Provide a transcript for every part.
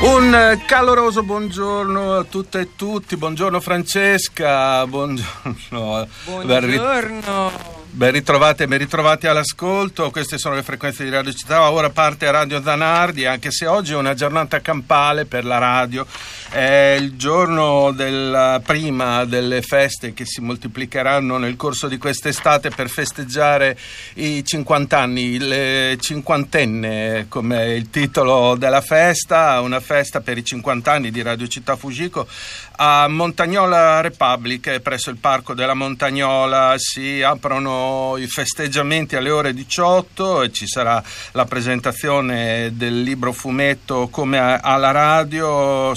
Un caloroso buongiorno a tutte e tutti, buongiorno Francesca, buongiorno. Buongiorno. Ben ritrovati all'ascolto. Queste sono le frequenze di Radio Città. Ora parte Radio Zanardi, anche se oggi è una giornata campale per la radio. È il giorno prima delle feste che si moltiplicheranno nel corso di quest'estate per festeggiare i 50 anni, le cinquantenne, come è il titolo della festa, una festa per i 50 anni di Radio Città Fujiko a Montagnola Republic, presso il Parco della Montagnola. Si aprono i festeggiamenti alle ore 18 e ci sarà la presentazione del libro fumetto Come alla radio,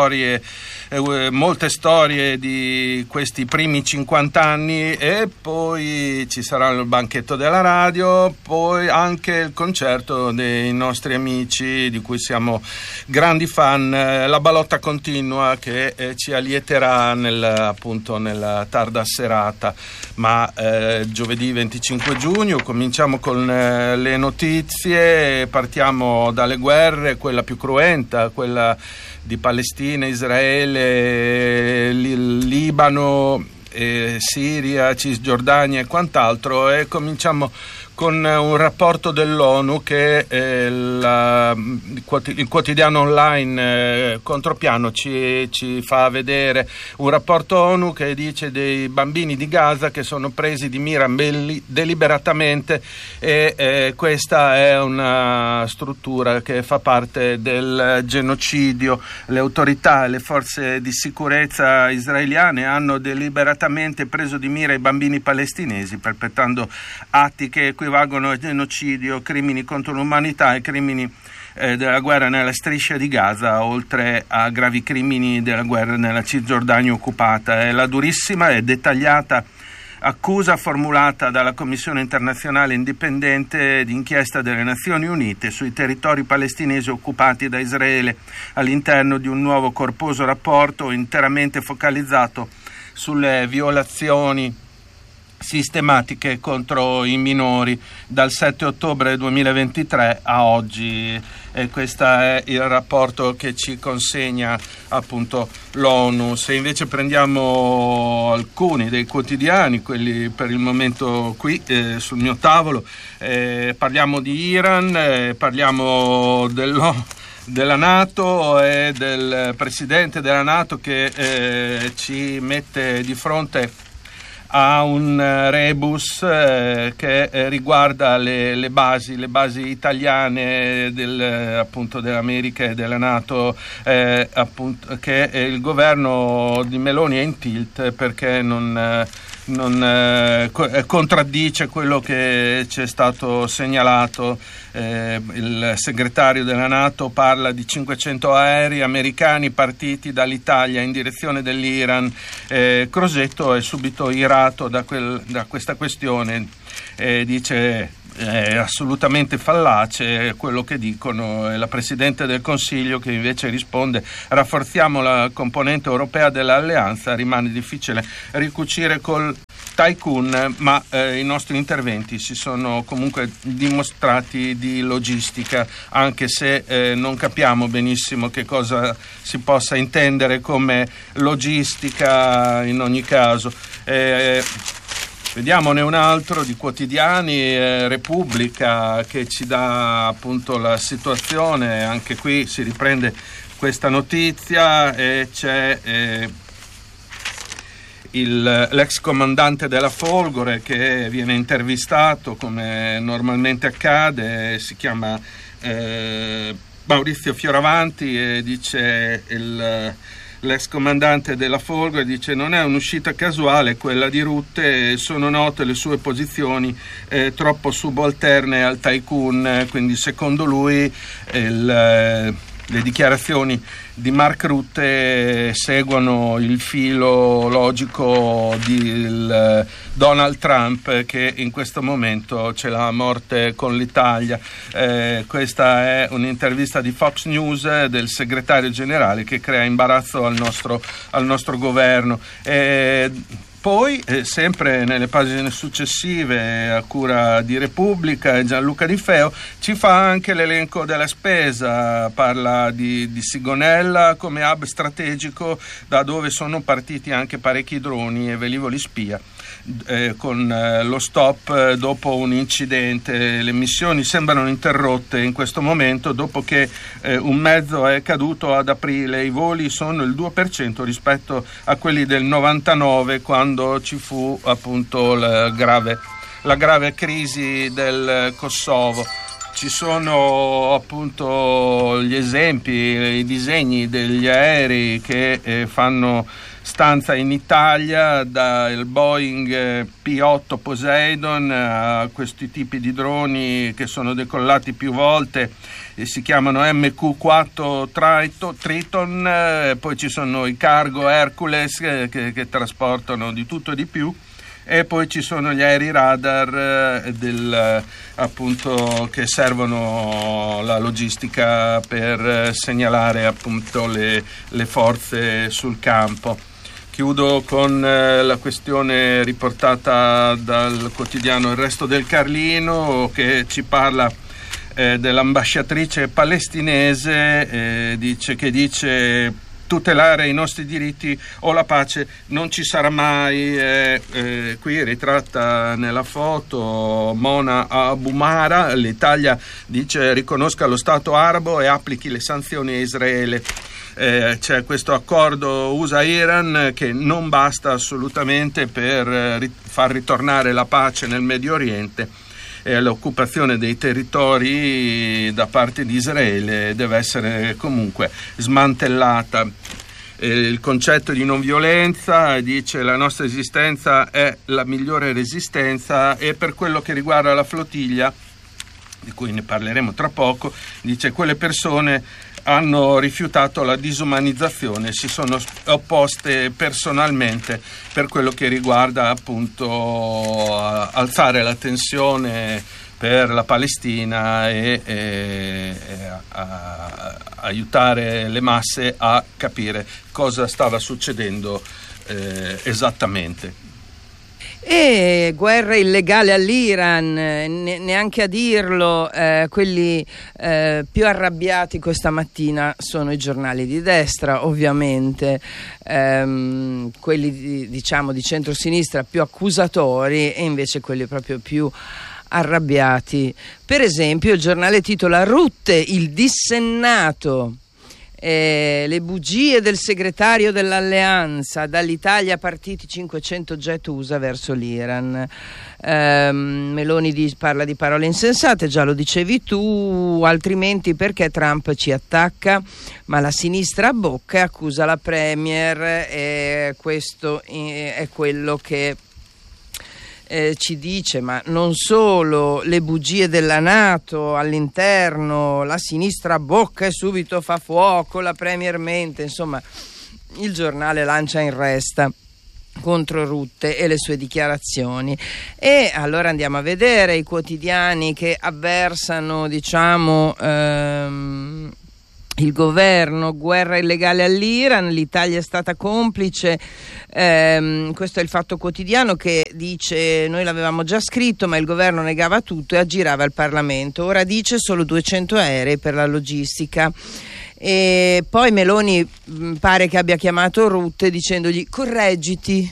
molte storie di questi primi 50 anni, e poi ci sarà il banchetto della radio, poi anche il concerto dei nostri amici di cui siamo grandi fan, la balotta continua che ci allieterà nella tarda serata. Ma giovedì 25 giugno cominciamo con le notizie. Partiamo dalle guerre, quella più cruenta, quella di Palestina, Israele, Libano, Siria, Cisgiordania e quant'altro, e cominciamo con un rapporto dell'ONU che il quotidiano online Contropiano ci fa vedere. Un rapporto ONU che dice dei bambini di Gaza che sono presi di mira deliberatamente, e questa è una struttura che fa parte del genocidio. Le autorità e le forze di sicurezza israeliane hanno deliberatamente preso di mira i bambini palestinesi, perpetrando atti che equivalgono a genocidio, crimini contro l'umanità e crimini della guerra nella striscia di Gaza, oltre a gravi crimini della guerra nella Cisgiordania occupata. È la durissima e dettagliata accusa formulata dalla Commissione internazionale indipendente d'inchiesta delle Nazioni Unite sui territori palestinesi occupati da Israele, all'interno di un nuovo corposo rapporto interamente focalizzato sulle violazioni sistematiche contro i minori dal 7 ottobre 2023 a oggi. E questo è il rapporto che ci consegna appunto l'ONU. Se invece prendiamo alcuni dei quotidiani, quelli per il momento qui sul mio tavolo, parliamo di Iran, parliamo della NATO e del presidente della NATO che ci mette di fronte a un rebus che riguarda le basi italiane appunto dell'America e della NATO, appunto, che il governo di Meloni è in tilt perché non contraddice quello che ci è stato segnalato. Il segretario della NATO parla di 500 aerei americani partiti dall'Italia in direzione dell'Iran. Crosetto è subito irato da questa questione, dice è assolutamente fallace quello che dicono. È la Presidente del Consiglio che invece risponde: rafforziamo la componente europea dell'alleanza, rimane difficile ricucire col tycoon, ma i nostri interventi si sono comunque dimostrati di logistica, anche se non capiamo benissimo che cosa si possa intendere come logistica in ogni caso. Vediamone un altro di quotidiani, Repubblica, che ci dà appunto la situazione. Anche qui si riprende questa notizia e c'è l'ex comandante della Folgore che viene intervistato come normalmente accade. Si chiama Maurizio Fioravanti e dice l'ex comandante della Folgore dice: non è un'uscita casuale quella di Rutte, sono note le sue posizioni troppo subalterne al tycoon. Quindi secondo lui le dichiarazioni di Mark Rutte seguono il filo logico di Donald Trump, che in questo momento ce l'ha a morte con l'Italia. Questa è un'intervista di Fox News del segretario generale che crea imbarazzo al nostro governo. Poi, sempre nelle pagine successive, a cura di Repubblica e Gianluca Di Feo, ci fa anche l'elenco della spesa, parla di Sigonella come hub strategico da dove sono partiti anche parecchi droni e velivoli spia. Con lo stop dopo un incidente. Le missioni sembrano interrotte in questo momento dopo che un mezzo è caduto ad aprile. I voli sono il 2% rispetto a quelli del 99, quando ci fu appunto la grave crisi del Kosovo. Ci sono appunto gli esempi, i disegni degli aerei che fanno stanza in Italia, dal Boeing P-8 Poseidon a questi tipi di droni che sono decollati più volte e si chiamano MQ-4 Triton, poi ci sono i cargo Hercules che trasportano di tutto e di più, e poi ci sono gli aerei radar appunto, che servono la logistica per segnalare appunto le forze sul campo. Chiudo con la questione riportata dal quotidiano Il Resto del Carlino, che ci parla dell'ambasciatrice palestinese, dice tutelare i nostri diritti o la pace non ci sarà mai. Qui ritratta nella foto Mona Abumara. L'Italia dice riconosca lo Stato arabo e applichi le sanzioni a Israele. C'è questo accordo USA-Iran che non basta assolutamente per far ritornare la pace nel Medio Oriente, e l'occupazione dei territori da parte di Israele deve essere comunque smantellata. Il concetto di non violenza, dice la nostra esistenza è la migliore resistenza, e per quello che riguarda la flottiglia, di cui ne parleremo tra poco, dice quelle persone hanno rifiutato la disumanizzazione, si sono opposte personalmente per quello che riguarda appunto alzare la tensione per la Palestina e aiutare le masse a capire cosa stava succedendo esattamente. E guerra illegale all'Iran, neanche a dirlo, quelli più arrabbiati questa mattina sono i giornali di destra, ovviamente, quelli di centrosinistra più accusatori, e invece quelli proprio più arrabbiati. Per esempio il giornale titola Rutte, il dissennato. Le bugie del segretario dell'alleanza, dall'Italia partiti 500 jet USA verso l'Iran. Meloni parla di parole insensate, già lo dicevi tu, altrimenti perché Trump ci attacca, ma la sinistra a bocca e accusa la Premier, e questo è quello che ci dice, ma non solo le bugie della NATO all'interno, la sinistra a bocca e subito fa fuoco, la Premier mente, insomma il giornale lancia in resta contro Rutte e le sue dichiarazioni. E allora andiamo a vedere i quotidiani che avversano il governo. Guerra illegale all'Iran, l'Italia è stata complice. Questo è il Fatto Quotidiano, che dice noi l'avevamo già scritto, ma il governo negava tutto e aggirava il Parlamento. Ora dice solo 200 aerei per la logistica. E poi Meloni pare che abbia chiamato Rutte dicendogli correggiti.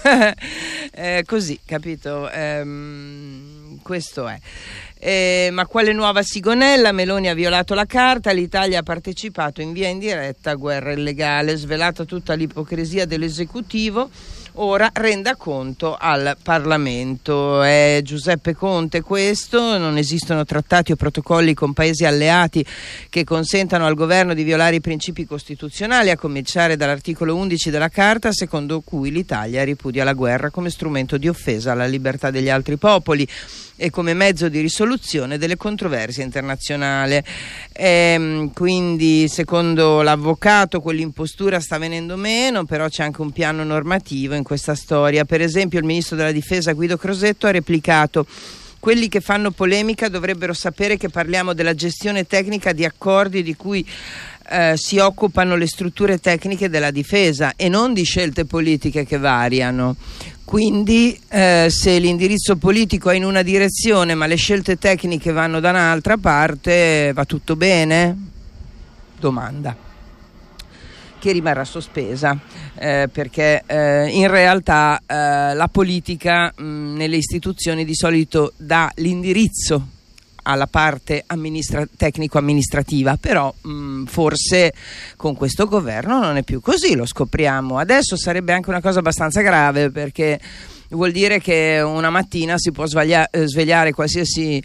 Così, capito? Questo è. Ma quale nuova Sigonella? Meloni ha violato la carta, l'Italia ha partecipato in via indiretta a guerra illegale, svelata tutta l'ipocrisia dell'esecutivo, ora renda conto al Parlamento. È Giuseppe Conte questo. Non esistono trattati o protocolli con paesi alleati che consentano al governo di violare i principi costituzionali, a cominciare dall'articolo 11 della Carta, secondo cui l'Italia ripudia la guerra come strumento di offesa alla libertà degli altri popoli e come mezzo di risoluzione delle controversie internazionali. Quindi secondo l'avvocato quell'impostura sta venendo meno, però c'è anche un piano normativo in questa storia. Per esempio il ministro della difesa Guido Crosetto ha replicato Quelli che fanno polemica dovrebbero sapere che parliamo della gestione tecnica di accordi di cui si occupano le strutture tecniche della difesa e non di scelte politiche che variano. Quindi se l'indirizzo politico è in una direzione ma le scelte tecniche vanno da un'altra parte, va tutto bene? Domanda che rimarrà sospesa perché in realtà la politica nelle istituzioni di solito dà l'indirizzo alla parte tecnico-amministrativa, però forse con questo governo non è più così, lo scopriamo adesso. Sarebbe anche una cosa abbastanza grave, perché vuol dire che una mattina si può svegliare qualsiasi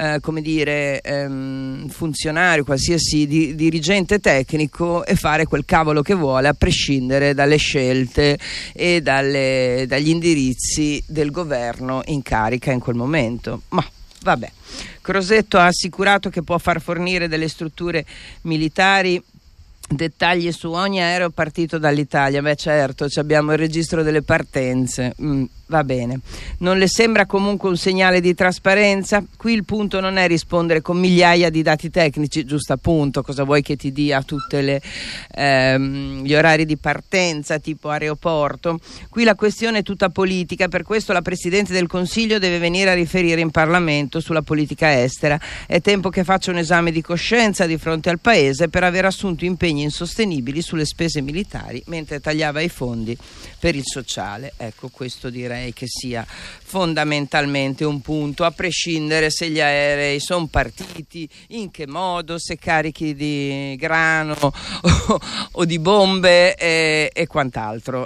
funzionario, qualsiasi dirigente tecnico e fare quel cavolo che vuole, a prescindere dalle scelte e dagli indirizzi del governo in carica in quel momento. Ma vabbè, Crosetto ha assicurato che può far fornire delle strutture militari dettagli su ogni aereo partito dall'Italia. Beh, certo, abbiamo il registro delle partenze. Va bene. Non le sembra comunque un segnale di trasparenza? Qui il punto non è rispondere con migliaia di dati tecnici, giusto appunto, cosa vuoi che ti dia tutte gli orari di partenza tipo aeroporto. Qui la questione è tutta politica, per questo la Presidente del Consiglio deve venire a riferire in Parlamento sulla politica estera. È tempo che faccia un esame di coscienza di fronte al Paese per aver assunto impegni insostenibili sulle spese militari mentre tagliava i fondi per il sociale. Ecco, questo direi che sia fondamentalmente un punto, a prescindere se gli aerei sono partiti, in che modo, se carichi di grano o di bombe e quant'altro.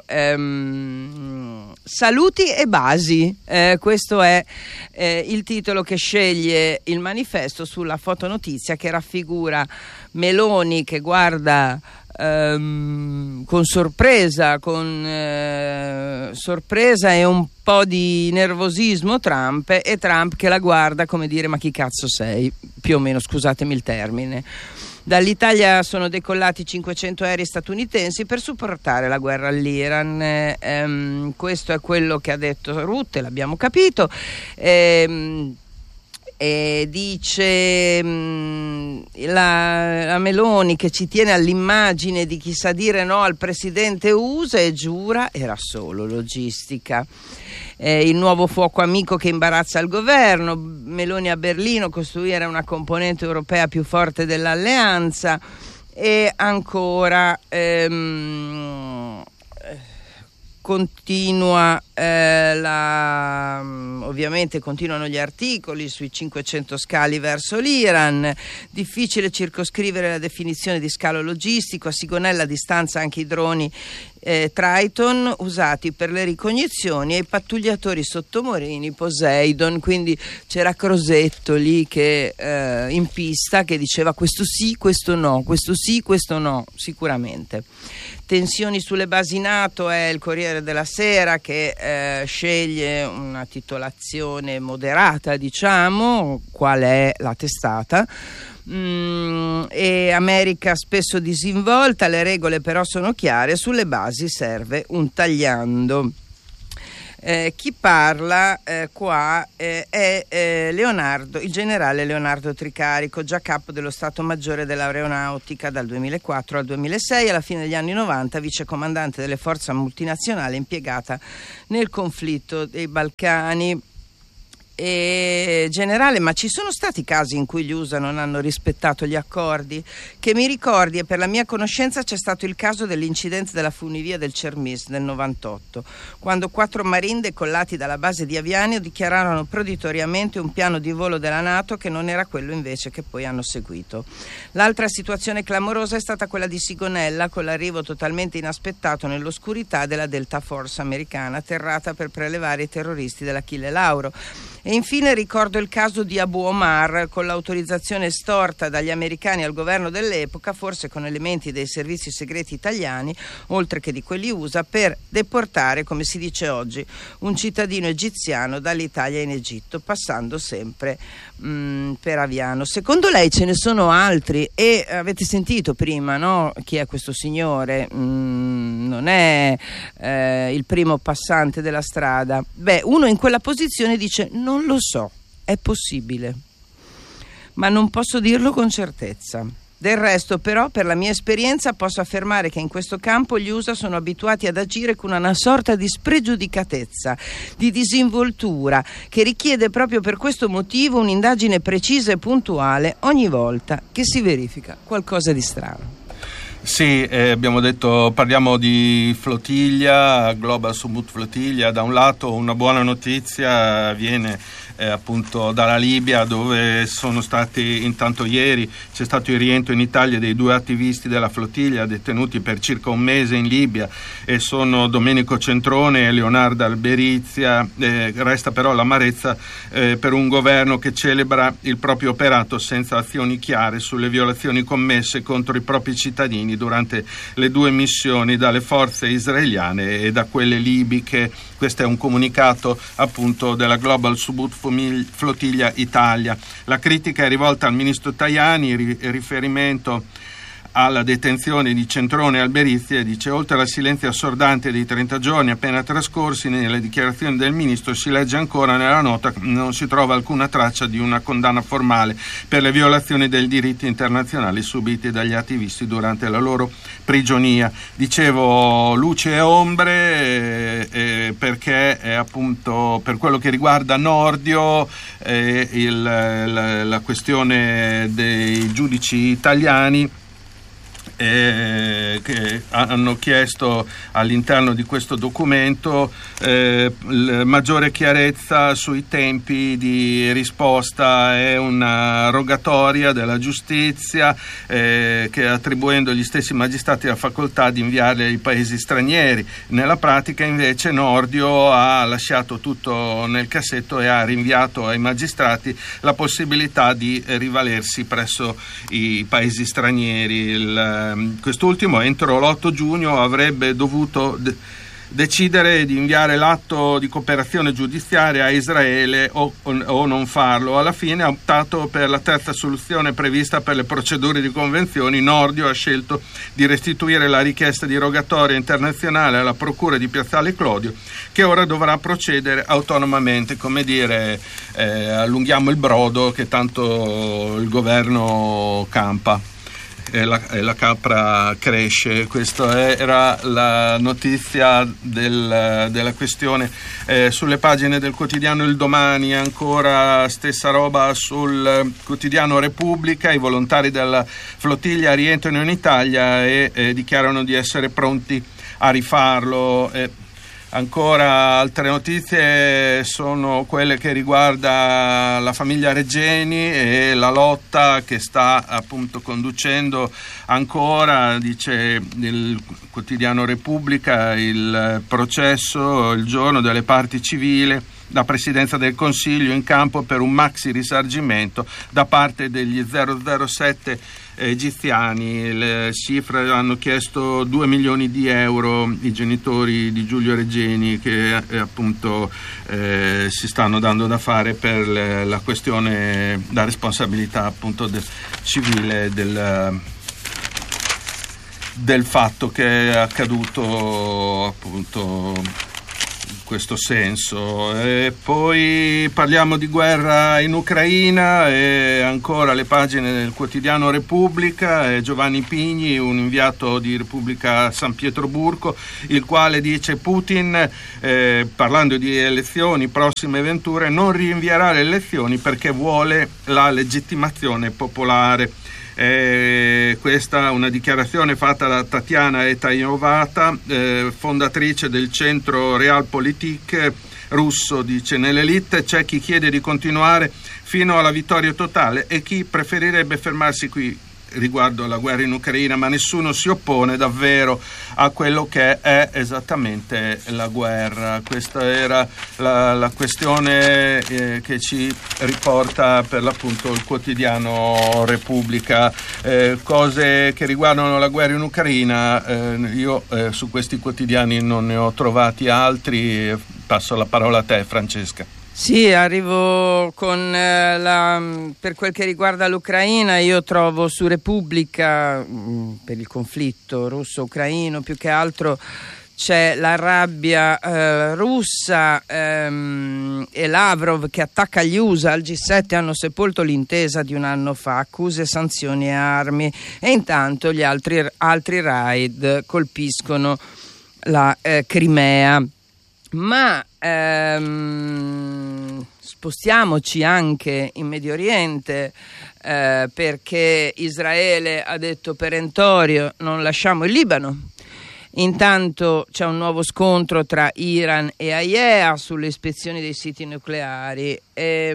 Saluti e basi, questo è il titolo che sceglie il Manifesto sulla fotonotizia, che raffigura Meloni che guarda con sorpresa e un po' di nervosismo Trump, e Trump che la guarda come dire: ma chi cazzo sei? Più o meno, scusatemi il termine. Dall'Italia sono decollati 500 aerei statunitensi per supportare la guerra all'Iran. Questo è quello che ha detto Rutte, l'abbiamo capito. E dice la Meloni che ci tiene all'immagine di chi sa dire no al presidente USA e giura era solo logistica. Il nuovo fuoco amico che imbarazza il governo. Meloni a Berlino: costruire una componente europea più forte dell'alleanza. E ancora continua ovviamente continuano gli articoli sui 500 scali verso l'Iran. Difficile circoscrivere la definizione di scalo logistico, a Sigonella a distanza anche i droni Triton usati per le ricognizioni e i pattugliatori sottomarini Poseidon. Quindi c'era Crosetto lì che in pista che diceva questo sì, questo no, questo sì, questo no, sicuramente. Tensioni sulle basi NATO è il Corriere della Sera che sceglie una titolazione moderata, diciamo, qual è la testata. E America spesso disinvolta, le regole però sono chiare, sulle basi serve un tagliando. Chi parla qua è il generale Leonardo Tricarico, già capo dello Stato Maggiore dell'Aeronautica dal 2004 al 2006, alla fine degli anni 90 vicecomandante delle forze multinazionali impiegata nel conflitto dei Balcani. E generale, ma ci sono stati casi in cui gli USA non hanno rispettato gli accordi? Che mi ricordi, e per la mia conoscenza c'è stato il caso dell'incidente della funivia del Cermis nel 98, quando 4 marine decollati dalla base di Aviano dichiararono proditoriamente un piano di volo della NATO che non era quello invece che poi hanno seguito. L'altra situazione clamorosa è stata quella di Sigonella, con l'arrivo totalmente inaspettato nell'oscurità della Delta Force americana atterrata per prelevare i terroristi dell'Achille Lauro. E infine ricordo il caso di Abu Omar, con l'autorizzazione estorta dagli americani al governo dell'epoca, forse con elementi dei servizi segreti italiani, oltre che di quelli USA, per deportare, come si dice oggi, un cittadino egiziano dall'Italia in Egitto, passando sempre per Aviano. Secondo lei ce ne sono altri? E avete sentito prima, no? Chi è questo signore? Non è il primo passante della strada. Beh, uno in quella posizione dice: non lo so. È possibile, ma non posso dirlo con certezza. Del resto, però, per la mia esperienza posso affermare che in questo campo gli USA sono abituati ad agire con una sorta di spregiudicatezza, di disinvoltura, che richiede proprio per questo motivo un'indagine precisa e puntuale ogni volta che si verifica qualcosa di strano. Sì, abbiamo detto, parliamo di flottiglia, Global Summit Flottiglia. Da un lato una buona notizia viene appunto dalla Libia, dove sono stati, intanto ieri c'è stato il rientro in Italia dei 2 attivisti della flottiglia detenuti per circa un mese in Libia, e sono Domenico Centrone e Leonardo Alberizia. Resta però l'amarezza per un governo che celebra il proprio operato senza azioni chiare sulle violazioni commesse contro i propri cittadini durante le 2 missioni dalle forze israeliane e da quelle libiche. Questo è un comunicato appunto della Global Summit Flottiglia Italia. La critica è rivolta al ministro Tajani in riferimento alla detenzione di Centrone e Alberizia, e dice: oltre al silenzio assordante dei 30 giorni appena trascorsi, nelle dichiarazioni del ministro si legge ancora nella nota che non si trova alcuna traccia di una condanna formale per le violazioni dei diritti internazionali subiti dagli attivisti durante la loro prigionia. Dicevo, luce e ombre, perché appunto per quello che riguarda Nordio, la questione dei giudici italiani che hanno chiesto all'interno di questo documento maggiore chiarezza sui tempi di risposta. È una rogatoria della giustizia che, attribuendo agli stessi magistrati la facoltà di inviarli ai paesi stranieri. Nella pratica invece Nordio ha lasciato tutto nel cassetto e ha rinviato ai magistrati la possibilità di rivalersi presso i paesi stranieri. Quest'ultimo entro l'8 giugno avrebbe dovuto decidere di inviare l'atto di cooperazione giudiziaria a Israele o non farlo. Alla fine ha optato per la terza soluzione prevista per le procedure di convenzioni. Nordio ha scelto di restituire la richiesta di rogatoria internazionale alla procura di Piazzale Clodio, che ora dovrà procedere autonomamente. Come dire, allunghiamo il brodo che tanto il governo campa. La capra cresce. Questa era la notizia della questione. Sulle pagine del quotidiano Il Domani ancora stessa roba. Sul quotidiano Repubblica i volontari della flottiglia rientrano in Italia e dichiarano di essere pronti a rifarlo. Ancora altre notizie sono quelle che riguarda la famiglia Regeni e la lotta che sta appunto conducendo ancora, dice il quotidiano Repubblica, il processo, il giorno delle parti civili, la Presidenza del Consiglio in campo per un maxi risarcimento da parte degli 007 egiziani. Le cifre hanno chiesto 2 milioni di euro i genitori di Giulio Regeni, che appunto si stanno dando da fare per la questione, la responsabilità appunto civile del fatto che è accaduto appunto in questo senso. E poi parliamo di guerra in Ucraina e ancora le pagine del quotidiano Repubblica. Giovanni Pigni, un inviato di Repubblica San Pietroburgo, il quale dice: Putin, parlando di elezioni, prossime venture, non rinvierà le elezioni perché vuole la legittimazione popolare. Questa è una dichiarazione fatta da Tatiana Etanovata, fondatrice del centro Realpolitik russo. Dice: nell'elite c'è chi chiede di continuare fino alla vittoria totale e chi preferirebbe fermarsi qui riguardo alla guerra in Ucraina, ma nessuno si oppone davvero a quello che è esattamente la guerra. Questa era la questione che ci riporta per l'appunto il quotidiano Repubblica. Cose che riguardano la guerra in Ucraina, io su questi quotidiani non ne ho trovati altri. Passo la parola a te, Francesca. Sì, arrivo con per quel che riguarda l'Ucraina, io trovo su Repubblica, per il conflitto russo-ucraino, più che altro c'è la rabbia russa e Lavrov che attacca gli USA. Al G7 hanno sepolto l'intesa di un anno fa, accuse, sanzioni e armi, e intanto gli altri raid colpiscono la Crimea. Ma spostiamoci anche in Medio Oriente, perché Israele ha detto perentorio: non lasciamo il Libano. Intanto c'è un nuovo scontro tra Iran e AIEA sulle ispezioni dei siti nucleari e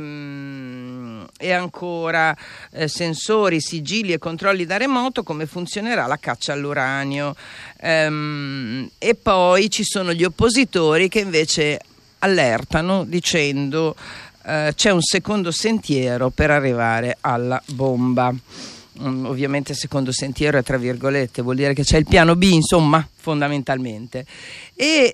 ancora sensori, sigilli e controlli da remoto, come funzionerà la caccia all'uranio. E poi ci sono gli oppositori che invece allertano dicendo c'è un secondo sentiero per arrivare alla bomba. Ovviamente secondo sentiero è tra virgolette, vuol dire che c'è il piano B, insomma, fondamentalmente. E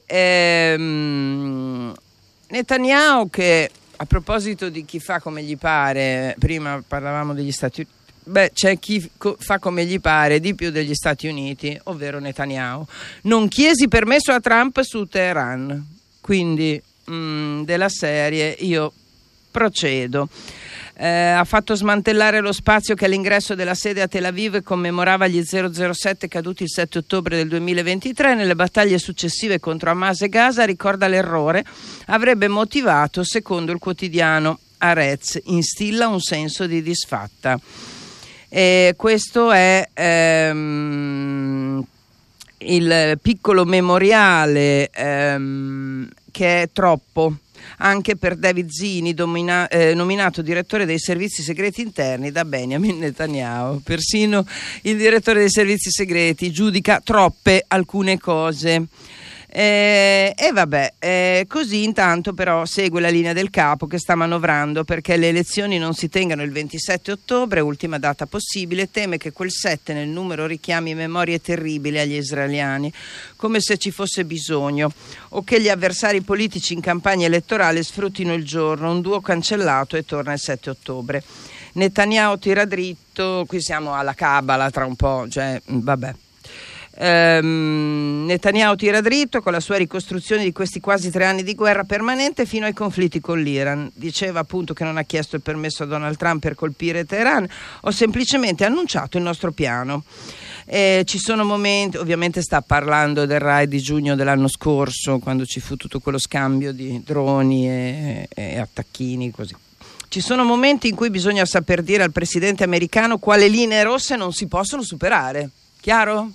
Netanyahu, che a proposito di chi fa come gli pare, prima parlavamo degli Stati Uniti, c'è chi fa come gli pare di più degli Stati Uniti, ovvero Netanyahu. Non chiesi permesso a Trump su Teheran, quindi della serie io procedo. Ha fatto smantellare lo spazio che all'ingresso della sede a Tel Aviv commemorava gli 007 caduti il 7 ottobre del 2023 nelle battaglie successive contro Hamas e Gaza. Ricorda l'errore, avrebbe motivato, secondo il quotidiano Haaretz, instilla un senso di disfatta. Questo è il piccolo memoriale che è troppo anche per David Zini, nominato direttore dei servizi segreti interni da Benjamin Netanyahu. Persino il direttore dei servizi segreti giudica troppe alcune cose. Così intanto però segue la linea del capo, che sta manovrando perché le elezioni non si tengano il 27 ottobre, ultima data possibile. Teme che quel 7 nel numero richiami memorie terribili agli israeliani, come se ci fosse bisogno, o che gli avversari politici in campagna elettorale sfruttino il giorno, un duo cancellato, e torna il 7 ottobre. Netanyahu tira dritto, qui siamo alla cabala tra un po', Netanyahu tira dritto con la sua ricostruzione di questi quasi 3 anni di guerra permanente fino ai conflitti con l'Iran. Diceva appunto che non ha chiesto il permesso a Donald Trump per colpire Teheran, ho semplicemente annunciato il nostro piano. Ci sono momenti, ovviamente sta parlando del raid di giugno dell'anno scorso, quando ci fu tutto quello scambio di droni e attacchini così. Ci sono momenti in cui bisogna saper dire al presidente americano quale linee rosse non si possono superare, chiaro?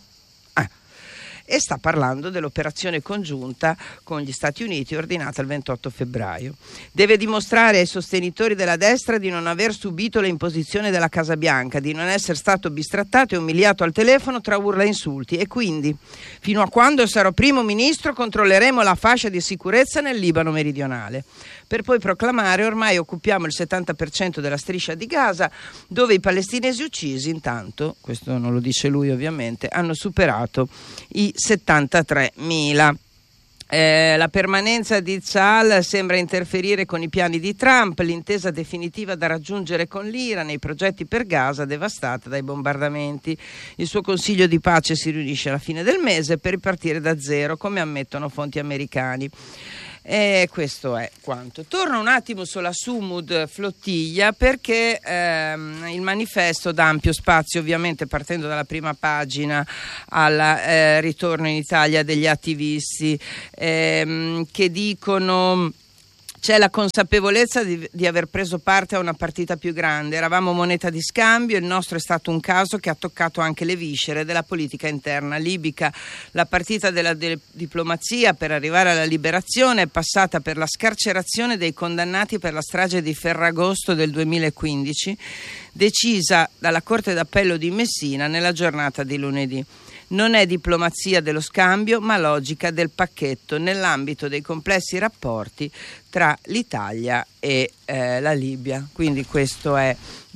E sta parlando dell'operazione congiunta con gli Stati Uniti ordinata il 28 febbraio. Deve dimostrare ai sostenitori della destra di non aver subito le imposizioni della Casa Bianca, di non essere stato bistrattato e umiliato al telefono tra urla e insulti, e quindi fino a quando sarò primo ministro controlleremo la fascia di sicurezza nel Libano meridionale, per poi proclamare: ormai occupiamo il 70% della striscia di Gaza, dove i palestinesi uccisi intanto, questo non lo dice lui ovviamente, hanno superato i 73.000. La permanenza di Tzal sembra interferire con i piani di Trump, l'intesa definitiva da raggiungere con l'Iran e i progetti per Gaza devastata dai bombardamenti. Il suo consiglio di pace si riunisce alla fine del mese per ripartire da zero, come ammettono fonti americani. E questo è quanto. Torno un attimo sulla Sumud Flottiglia, perché il manifesto dà ampio spazio, ovviamente partendo dalla prima pagina, al ritorno in Italia degli attivisti che dicono: c'è la consapevolezza di aver preso parte a una partita più grande, eravamo moneta di scambio, il nostro è stato un caso che ha toccato anche le viscere della politica interna libica. La partita della diplomazia per arrivare alla liberazione è passata per la scarcerazione dei condannati per la strage di Ferragosto del 2015, decisa dalla Corte d'Appello di Messina nella giornata di lunedì. Non è diplomazia dello scambio, ma logica del pacchetto nell'ambito dei complessi rapporti tra l'Italia e la Libia. Quindi questo è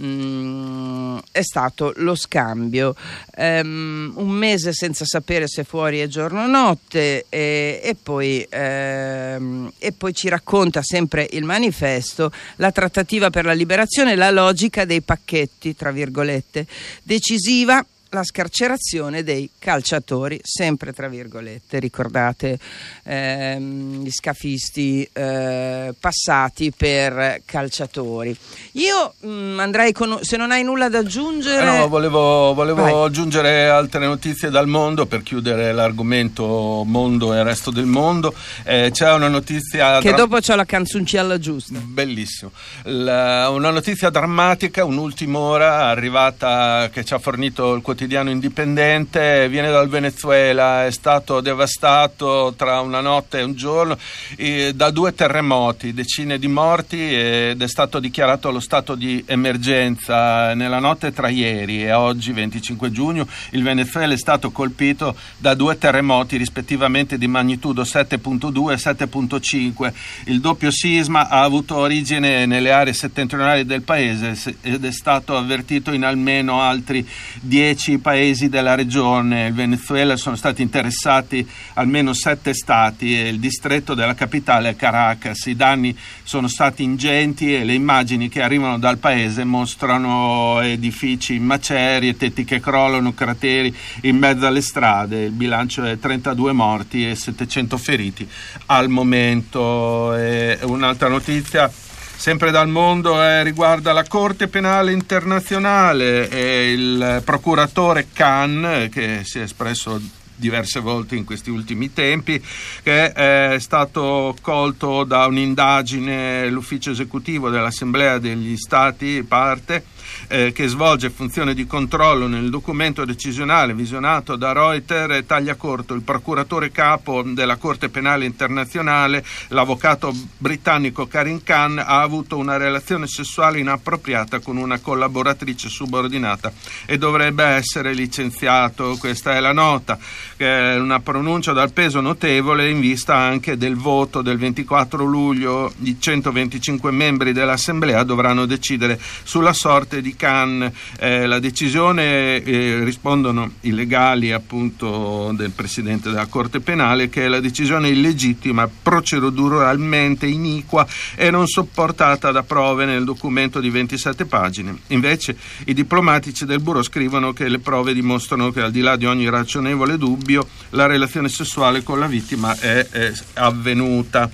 stato lo scambio. Un mese senza sapere se fuori è giorno o notte, e poi ci racconta sempre il manifesto la trattativa per la liberazione, la logica dei pacchetti, tra virgolette, decisiva la scarcerazione dei calciatori, sempre tra virgolette, ricordate gli scafisti passati per calciatori. Io andrei se non hai nulla da aggiungere. No, volevo aggiungere altre notizie dal mondo per chiudere l'argomento mondo e il resto del mondo. C'è una notizia che dopo c'ho la canzoncella giusta. Bellissimo. Una notizia drammatica, un'ultima ora arrivata, che ci ha fornito il quotidiano Indipendente, viene dal Venezuela. È stato devastato tra una notte e un giorno da 2 terremoti, decine di morti, ed è stato dichiarato lo stato di emergenza nella notte tra ieri e oggi 25 giugno. Il Venezuela è stato colpito da 2 terremoti rispettivamente di magnitudo 7.2 e 7.5. Il doppio sisma ha avuto origine nelle aree settentrionali del paese ed è stato avvertito in almeno altri 10 paesi della regione. Il Venezuela sono stati interessati almeno 7 stati e il distretto della capitale è Caracas. I danni sono stati ingenti e le immagini che arrivano dal paese mostrano edifici in macerie, tetti che crollano, crateri in mezzo alle strade. Il bilancio è 32 morti e 700 feriti al momento. E un'altra notizia sempre dal mondo riguarda la Corte Penale Internazionale e il procuratore Khan, che si è espresso diverse volte in questi ultimi tempi, che è stato colto da un'indagine l'ufficio esecutivo dell'Assemblea degli Stati parte che svolge funzione di controllo nel documento decisionale visionato da Reuters, e taglia corto il procuratore capo della Corte Penale Internazionale, l'avvocato britannico Karim Khan, ha avuto una relazione sessuale inappropriata con una collaboratrice subordinata e dovrebbe essere licenziato. Questa è la nota, che è una pronuncia dal peso notevole in vista anche del voto del 24 luglio. I 125 membri dell'Assemblea dovranno decidere sulla sorte di Khan. La decisione, rispondono i legali appunto del presidente della Corte Penale, che la decisione è illegittima, proceduralmente iniqua e non supportata da prove nel documento di 27 pagine. Invece i diplomatici del bureau scrivono che le prove dimostrano che, al di là di ogni ragionevole dubbio, la relazione sessuale con la vittima è avvenuta.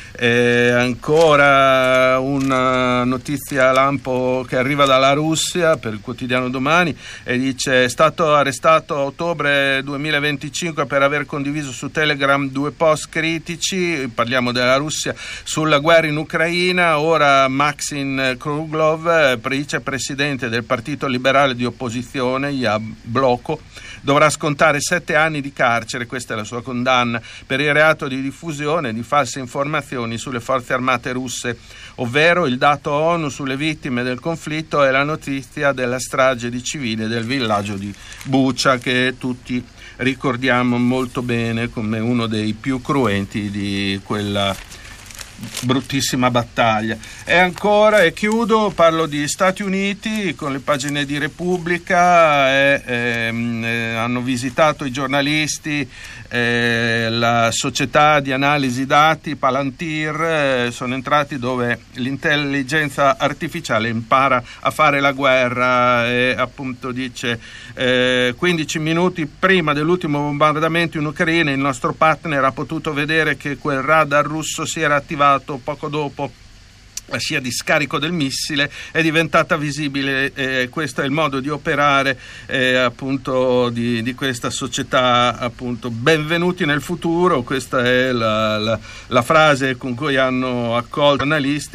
Ancora una notizia lampo che arriva dalla Russia per il quotidiano Domani, e dice: è stato arrestato a ottobre 2025 per aver condiviso su Telegram 2 post critici, parliamo della Russia, sulla guerra in Ucraina. Ora Maxim Kruglov, vicepresidente del partito liberale di opposizione Yabloko, dovrà scontare 7 anni di carcere, questa è la sua condanna, per il reato di diffusione di false informazioni sulle forze armate russe, ovvero il dato ONU sulle vittime del conflitto e la notizia della strage di civili del villaggio di Bucha, che tutti ricordiamo molto bene come uno dei più cruenti di quella bruttissima battaglia. E ancora, e chiudo, parlo di Stati Uniti con le pagine di Repubblica. Hanno visitato i giornalisti la società di analisi dati Palantir, sono entrati dove l'intelligenza artificiale impara a fare la guerra, e appunto dice 15 minuti prima dell'ultimo bombardamento in Ucraina il nostro partner ha potuto vedere che quel radar russo si era attivato. Poco dopo la scia di scarico del missile è diventata visibile. Questo è il modo di operare appunto di questa società, appunto. Benvenuti nel futuro, questa è la frase con cui hanno accolto analisti.